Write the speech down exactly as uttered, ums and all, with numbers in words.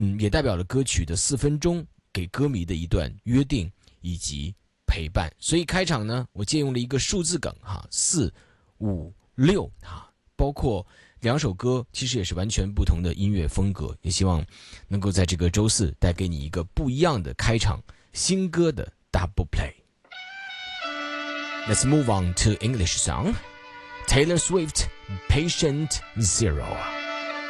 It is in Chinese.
嗯，也代表了歌曲的四分钟给歌迷的一段约定以及陪伴。所以开场呢，我借用了一个数字梗哈，四五六哈，包括两首歌其实也是完全不同的音乐风格，也希望能够在这个周四带给你一个不一样的开场新歌的 double play。Let's move on to English song. Taylor Swift, Patient Zero.